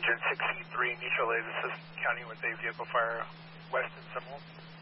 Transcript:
Engine 63, initialize assist county with a vehicle fire west and Seminole.